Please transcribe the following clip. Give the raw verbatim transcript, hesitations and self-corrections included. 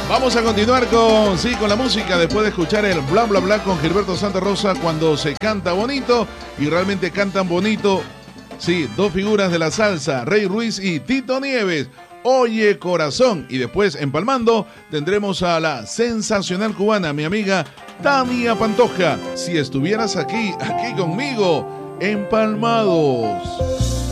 Vamos a continuar con, sí, con la música después de escuchar el bla bla bla con Gilberto Santa Rosa cuando se canta bonito y realmente cantan bonito. Sí, dos figuras de la salsa, Rey Ruiz y Tito Nieves. Oye Corazón. Y después, empalmando, tendremos a la sensacional cubana, mi amiga Tania Pantoja. Si estuvieras aquí, aquí conmigo, empalmados.